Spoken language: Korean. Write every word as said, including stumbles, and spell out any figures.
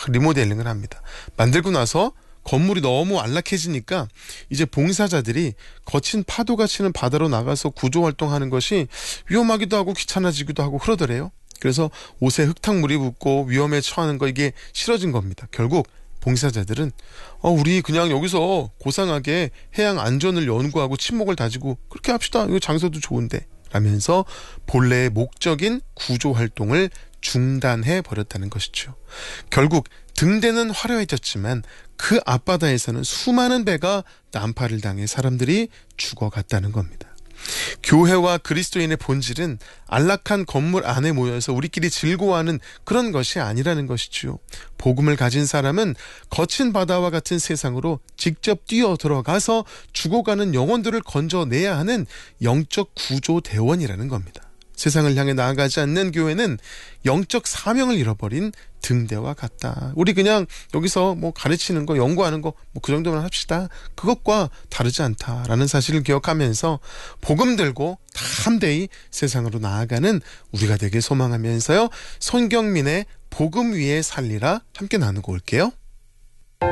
리모델링을 합니다. 만들고 나서 건물이 너무 안락해지니까 이제 봉사자들이 거친 파도가 치는 바다로 나가서 구조활동하는 것이 위험하기도 하고 귀찮아지기도 하고 그러더래요. 그래서 옷에 흙탕물이 묻고 위험에 처하는 거 이게 싫어진 겁니다. 결국 봉사자들은 어, 우리 그냥 여기서 고상하게 해양 안전을 연구하고 친목을 다지고 그렇게 합시다. 이 장소도 좋은데 라면서 본래의 목적인 구조활동을 중단해 버렸다는 것이죠. 결국 등대는 화려해졌지만 그 앞바다에서는 수많은 배가 난파를 당해 사람들이 죽어갔다는 겁니다. 교회와 그리스도인의 본질은 안락한 건물 안에 모여서 우리끼리 즐거워하는 그런 것이 아니라는 것이지요. 복음을 가진 사람은 거친 바다와 같은 세상으로 직접 뛰어 들어가서 죽어가는 영혼들을 건져내야 하는 영적 구조대원이라는 겁니다. 세상을 향해 나아가지 않는 교회는 영적 사명을 잃어버린 등대와 같다. 우리 그냥 여기서 뭐 가르치는 거, 연구하는 거 뭐 그 정도만 합시다. 그것과 다르지 않다라는 사실을 기억하면서 복음 들고 담대히 세상으로 나아가는 우리가 되길 소망하면서요. 손경민의 복음 위에 살리라 함께 나누고 올게요.